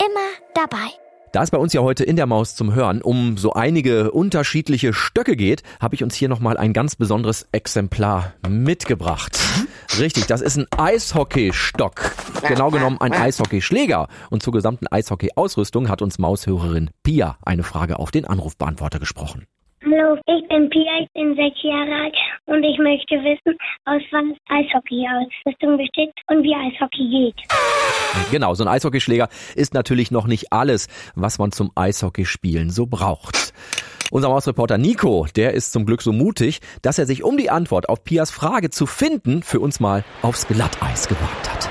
immer dabei. Da es bei uns ja heute in der Maus zum Hören um so einige unterschiedliche Stöcke geht, habe ich uns hier nochmal ein ganz besonderes Exemplar mitgebracht. Richtig, das ist ein Eishockeystock. Genau genommen ein Eishockeyschläger. Und zur gesamten Eishockey-Ausrüstung hat uns Maushörerin Pia eine Frage auf den Anrufbeantworter gesprochen. Hallo, ich bin Pia, ich bin 6 Jahre alt und ich möchte wissen, aus was Eishockey-Ausrüstung besteht und wie Eishockey geht. Genau, so ein Eishockeyschläger ist natürlich noch nicht alles, was man zum Eishockeyspielen so braucht. Unser Mausreporter Nico, der ist zum Glück so mutig, dass er sich, um die Antwort auf Pias Frage zu finden, für uns mal aufs Glatteis gewagt hat.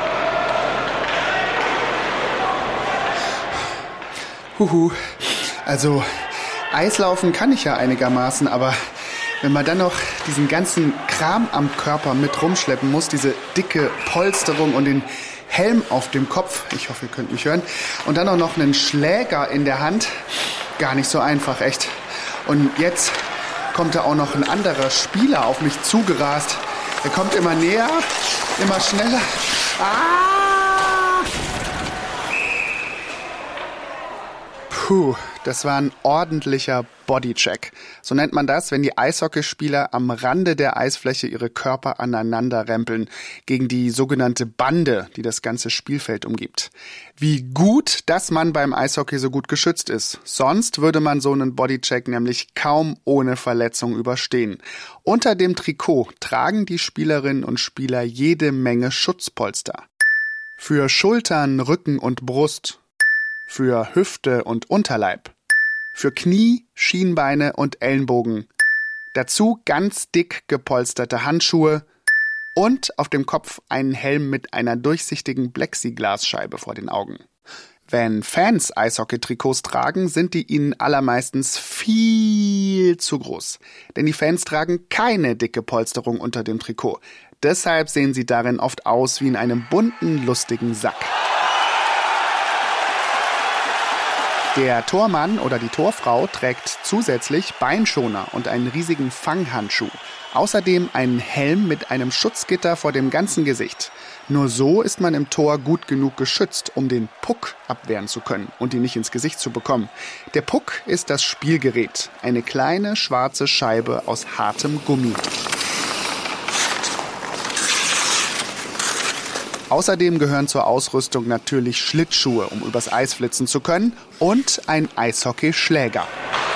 Also Eislaufen kann ich ja einigermaßen, aber wenn man dann noch diesen ganzen Kram am Körper mit rumschleppen muss, diese dicke Polsterung und den Helm auf dem Kopf, ich hoffe, ihr könnt mich hören, und dann auch noch einen Schläger in der Hand, gar nicht so einfach, echt. Und jetzt kommt da auch noch ein anderer Spieler auf mich zugerast. Er kommt immer näher, immer schneller. Das war ein ordentlicher Bodycheck. So nennt man das, wenn die Eishockeyspieler am Rande der Eisfläche ihre Körper aneinander rempeln, gegen die sogenannte Bande, die das ganze Spielfeld umgibt. Wie gut, dass man beim Eishockey so gut geschützt ist. Sonst würde man so einen Bodycheck nämlich kaum ohne Verletzung überstehen. Unter dem Trikot tragen die Spielerinnen und Spieler jede Menge Schutzpolster. Für Schultern, Rücken und Brust. Für Hüfte und Unterleib, für Knie, Schienbeine und Ellenbogen, dazu ganz dick gepolsterte Handschuhe und auf dem Kopf einen Helm mit einer durchsichtigen Plexiglasscheibe vor den Augen. Wenn Fans Eishockey-Trikots tragen, sind die ihnen allermeistens viel zu groß. Denn die Fans tragen keine dicke Polsterung unter dem Trikot. Deshalb sehen sie darin oft aus wie in einem bunten, lustigen Sack. Der Tormann oder die Torfrau trägt zusätzlich Beinschoner und einen riesigen Fanghandschuh. Außerdem einen Helm mit einem Schutzgitter vor dem ganzen Gesicht. Nur so ist man im Tor gut genug geschützt, um den Puck abwehren zu können und ihn nicht ins Gesicht zu bekommen. Der Puck ist das Spielgerät, eine kleine schwarze Scheibe aus hartem Gummi. Außerdem gehören zur Ausrüstung natürlich Schlittschuhe, um übers Eis flitzen zu können, und ein Eishockeyschläger.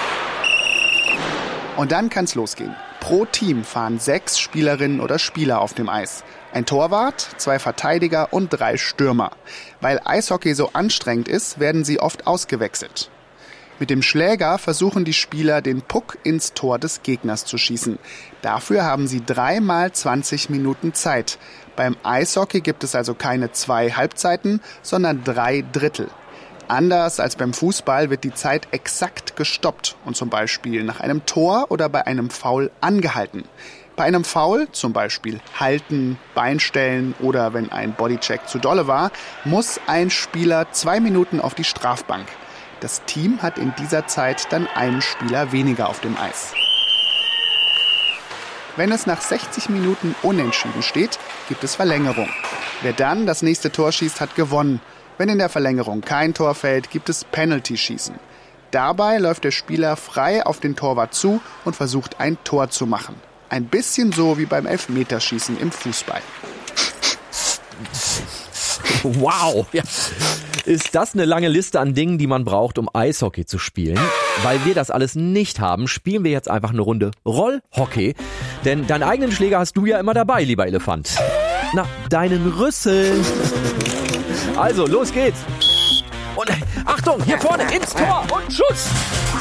Und dann kann's losgehen. Pro Team fahren 6 Spielerinnen oder Spieler auf dem Eis. Ein Torwart, 2 Verteidiger und 3 Stürmer. Weil Eishockey so anstrengend ist, werden sie oft ausgewechselt. Mit dem Schläger versuchen die Spieler, den Puck ins Tor des Gegners zu schießen. Dafür haben sie 3 mal 20 Minuten Zeit. Beim Eishockey gibt es also keine 2 Halbzeiten, sondern 3 Drittel. Anders als beim Fußball wird die Zeit exakt gestoppt und zum Beispiel nach einem Tor oder bei einem Foul angehalten. Bei einem Foul, zum Beispiel halten, Beinstellen oder wenn ein Bodycheck zu dolle war, muss ein Spieler 2 Minuten auf die Strafbank. Das Team hat in dieser Zeit dann einen Spieler weniger auf dem Eis. Wenn es nach 60 Minuten unentschieden steht, gibt es Verlängerung. Wer dann das nächste Tor schießt, hat gewonnen. Wenn in der Verlängerung kein Tor fällt, gibt es Penalty-Schießen. Dabei läuft der Spieler frei auf den Torwart zu und versucht, ein Tor zu machen. Ein bisschen so wie beim Elfmeterschießen im Fußball. Wow! Ja. Ist das eine lange Liste an Dingen, die man braucht, um Eishockey zu spielen? Weil wir das alles nicht haben, spielen wir jetzt einfach eine Runde Rollhockey. Denn deinen eigenen Schläger hast du ja immer dabei, lieber Elefant. Na, deinen Rüssel. Also, los geht's. Und Achtung, hier vorne ins Tor und Schuss!